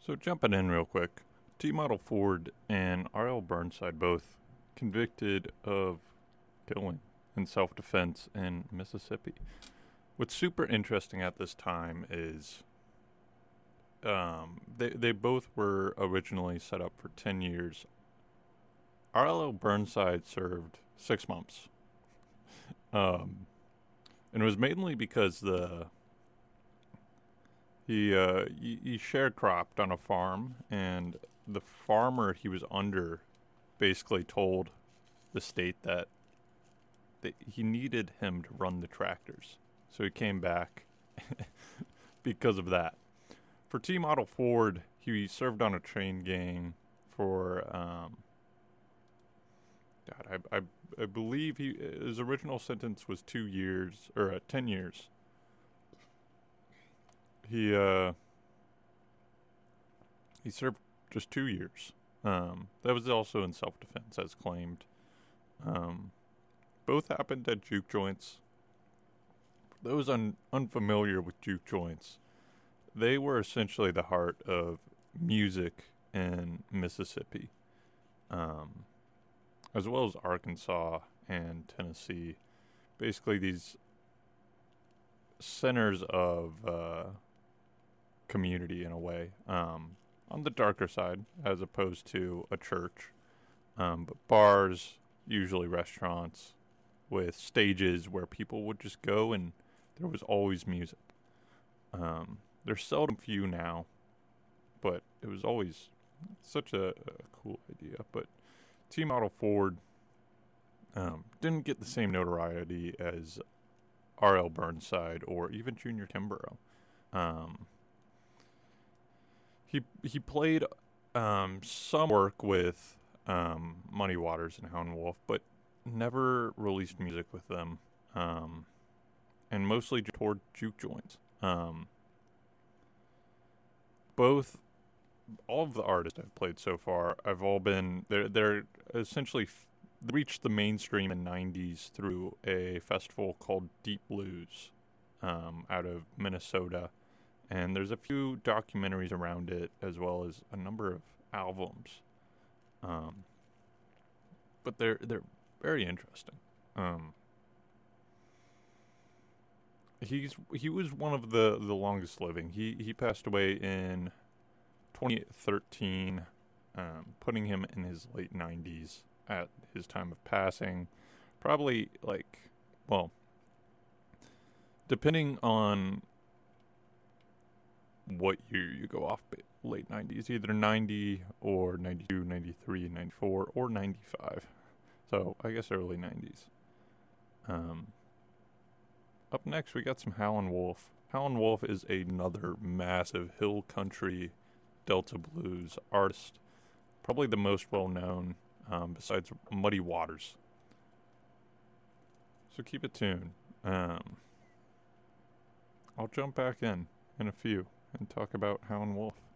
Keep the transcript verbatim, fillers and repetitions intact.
So jumping in real quick, T Model Ford and R L Burnside both convicted of killing in self-defense in Mississippi. What's super interesting at this time is um, they they both were originally set up for ten years. R L Burnside served six months, um, and it was mainly because the he uh, he, he sharecropped on a farm, and the farmer he was under basically told the state that they, he needed him to run the tractors. So he came back because of that. For T Model Ford, he served on a train gang for, um, God, I, I, I believe he his original sentence was two years, or uh, ten years. He, uh, he served just two years. Um, that was also in self-defense, as claimed. Um, both happened at juke joints. For those un- unfamiliar with juke joints, they were essentially the heart of music in Mississippi, um, as well as Arkansas and Tennessee. Basically, these centers of uh, community in a way, um, on the darker side, as opposed to a church. Um, but bars, usually restaurants, with stages where people would just go and there was always music. Um, there's seldom few now, but it was always such a, a cool idea. But T Model Ford um, didn't get the same notoriety as R L Burnside or even Junior Kimbrough. Um, he he played um, some work with um, Muddy Waters and Howlin' Wolf, but never released music with them, um, and mostly toward juke joints. Um, both, all of the artists I've played so far, I've all been they're they're essentially f- reached the mainstream in nineties through a festival called Deep Blues, um, out of Minnesota, and there's a few documentaries around it as well as a number of albums. Um, but they're they're very interesting. Um, he's he was one of the, the longest living. He he passed away in twenty thirteen, um, putting him in his late nineties at his time of passing. Probably like, well, depending on what year you go off, late nineties, either ninety or ninety-two, ninety-three, ninety-four, or ninety-five. So I guess early nineties. Um, up next, we got some Howlin' Wolf. Howlin' Wolf is another massive hill country Delta blues artist, probably the most well known, um, besides Muddy Waters. So keep it tuned. Um, I'll jump back in in a few and talk about Howlin' Wolf.